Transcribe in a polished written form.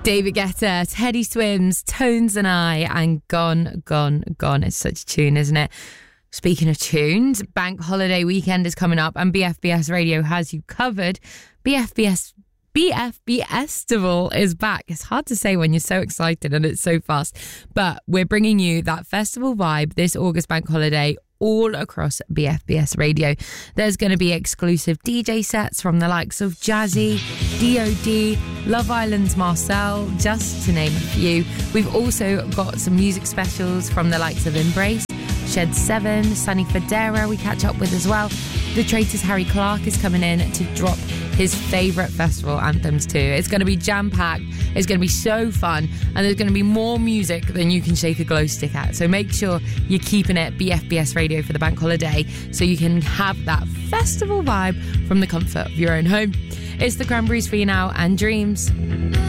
David Guetta, Teddy Swims, Tones and I, and Gone, Gone, Gone. It's such a tune, isn't it? Speaking of tunes, Bank Holiday weekend is coming up and BFBS Radio has you covered. BFBS Festival is back. It's hard to say when you're so excited and it's so fast, but we're bringing you that festival vibe this August Bank Holiday all across BFBS Radio. There's going to be exclusive DJ sets from the likes of Jazzy, DOD, Love Island's Marcel, just to name a few. We've also got some music specials from the likes of Embrace, Shed 7, Sunny Federa we catch up with as well. The Traitors' Harry Clark is coming in to drop his favourite festival anthems too. It's going to be jam-packed, it's going to be so fun, and there's going to be more music than you can shake a glow stick at. So make sure you're keeping it BFBS Radio for the bank holiday so you can have that festival vibe from the comfort of your own home. It's the Cranberries for you now, and Dreams.